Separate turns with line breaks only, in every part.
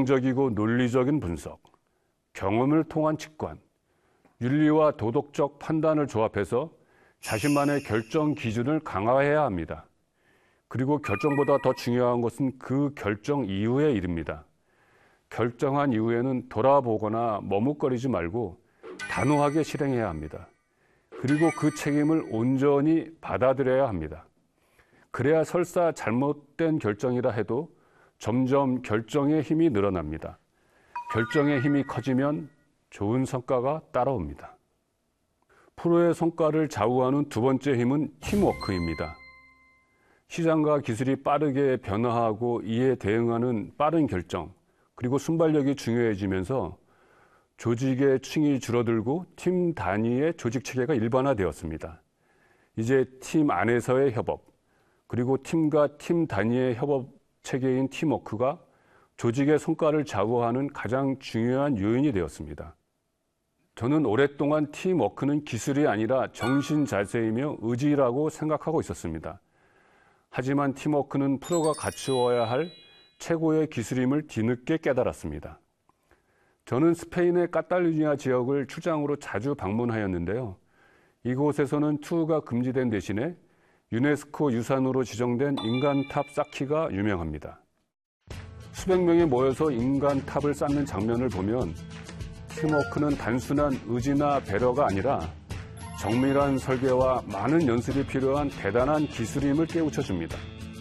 이성적이고 논리적인 분석, 경험을 통한 직관, 윤리와 도덕적 판단을 조합해서 자신만의 결정 기준을 강화해야 합니다. 그리고 결정보다 더 중요한 것은 그 결정 이후의 일입니다. 결정한 이후에는 돌아보거나 머뭇거리지 말고 단호하게 실행해야 합니다. 그리고 그 책임을 온전히 받아들여야 합니다. 그래야 설사 잘못된 결정이라 해도 점점 결정의 힘이 늘어납니다. 결정의 힘이 커지면 좋은 성과가 따라옵니다. 프로의 성과를 좌우하는 두 번째 힘은 팀워크입니다. 시장과 기술이 빠르게 변화하고 이에 대응하는 빠른 결정, 그리고 순발력이 중요해지면서 조직의 층이 줄어들고 팀 단위의 조직 체계가 일반화되었습니다. 이제 팀 안에서의 협업, 그리고 팀과 팀 단위의 협업 체계인 팀워크가 조직의 성과를 좌우하는 가장 중요한 요인이 되었습니다. 저는 오랫동안 팀워크는 기술이 아니라 정신 자세이며 의지라고 생각하고 있었습니다. 하지만 팀워크는 프로가 갖추어야 할 최고의 기술임을 뒤늦게 깨달았습니다. 저는 스페인의 카탈루니아 지역을 출장으로 자주 방문하였는데요. 이곳에서는 투우가 금지된 대신에 유네스코 유산으로 지정된 인간탑 쌓기가 유명합니다. 수백 명이 모여서 인간탑을 쌓는 장면을 보면 팀워크는 단순한 의지나 배려가 아니라 정밀한 설계와 많은 연습이 필요한 대단한 기술임을 깨우쳐 줍니다.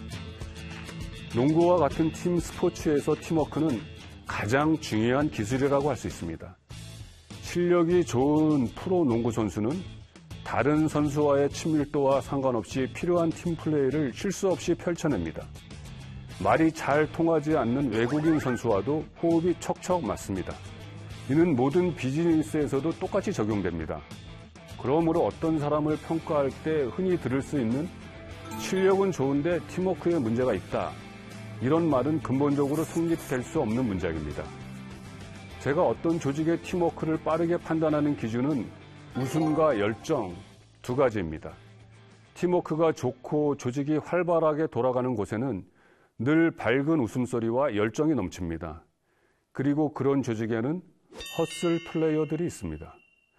농구와 같은 팀 스포츠에서 팀워크는 가장 중요한 기술이라고 할 수 있습니다. 실력이 좋은 프로 농구 선수는 다른 선수와의 친밀도와 상관없이 필요한 팀 플레이를 실수 없이 펼쳐냅니다. 말이 잘 통하지 않는 외국인 선수와도 호흡이 척척 맞습니다. 이는 모든 비즈니스에서도 똑같이 적용됩니다. 그러므로 어떤 사람을 평가할 때 흔히 들을 수 있는 실력은 좋은데 팀워크에 문제가 있다. 이런 말은 근본적으로 성립될 수 없는 문장입니다. 제가 어떤 조직의 팀워크를 빠르게 판단하는 기준은 웃음과 열정 두 가지입니다. 팀워크가 좋고 조직이 활발하게 돌아가는 곳에는 늘 밝은 웃음소리와 열정이 넘칩니다. 그리고 그런 조직에는 허슬 플레이어들이 있습니다.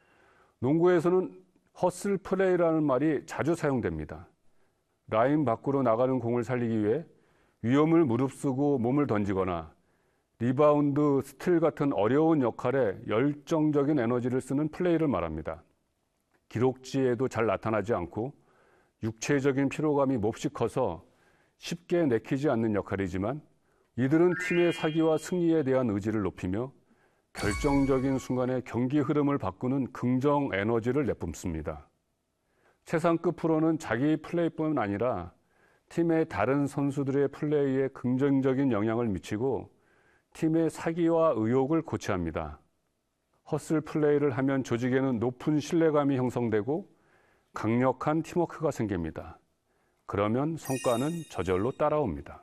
농구에서는 허슬 플레이라는 말이 자주 사용됩니다. 라인 밖으로 나가는 공을 살리기 위해 위험을 무릅쓰고 몸을 던지거나 리바운드, 스틸 같은 어려운 역할에 열정적인 에너지를 쓰는 플레이를 말합니다. 기록지에도 잘 나타나지 않고 육체적인 피로감이 몹시 커서 쉽게 내키지 않는 역할이지만 이들은 팀의 사기와 승리에 대한 의지를 높이며 결정적인 순간에 경기 흐름을 바꾸는 긍정 에너지를 내뿜습니다. 최상급 프로는 자기 플레이뿐 아니라 팀의 다른 선수들의 플레이에 긍정적인 영향을 미치고 팀의 사기와 의욕을 고취합니다. 허슬 플레이를 하면 조직에는 높은 신뢰감이 형성되고 강력한 팀워크가 생깁니다. 그러면 성과는 저절로 따라옵니다.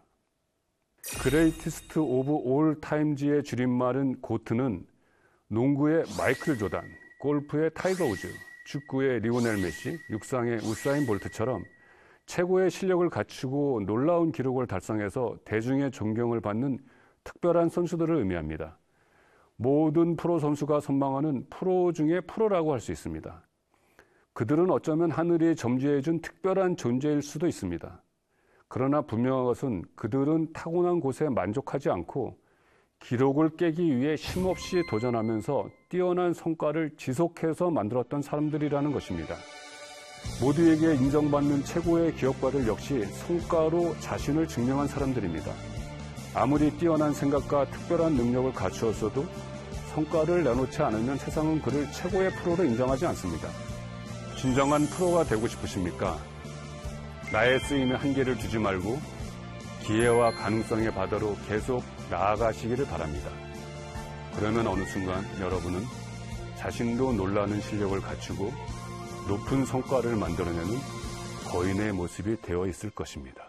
그레이티스트 오브 올 타임즈의 줄임말은 고트는 농구의 마이클 조단, 골프의 타이거 우즈, 축구의 리오넬 메시, 육상의 우사인 볼트처럼 최고의 실력을 갖추고 놀라운 기록을 달성해서 대중의 존경을 받는 특별한 선수들을 의미합니다. 모든 프로 선수가 선망하는 프로 중에 프로라고 할 수 있습니다. 그들은 어쩌면 하늘이 점지해준 특별한 존재일 수도 있습니다. 그러나 분명한 것은 그들은 타고난 곳에 만족하지 않고 기록을 깨기 위해 쉼없이 도전하면서 뛰어난 성과를 지속해서 만들었던 사람들이라는 것입니다. 모두에게 인정받는 최고의 기업가들 역시 성과로 자신을 증명한 사람들입니다. 아무리 뛰어난 생각과 특별한 능력을 갖추었어도 성과를 내놓지 않으면 세상은 그를 최고의 프로로 인정하지 않습니다. 진정한 프로가 되고 싶으십니까? 나의 쓰임에 한계를 두지 말고 기회와 가능성의 바다로 계속 나아가시기를 바랍니다. 그러면 어느 순간 여러분은 자신도 놀라는 실력을 갖추고 높은 성과를 만들어내는 거인의 모습이 되어 있을 것입니다.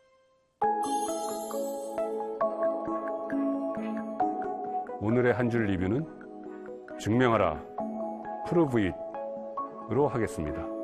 오늘의 한 줄 리뷰는 증명하라, prove it으로 하겠습니다.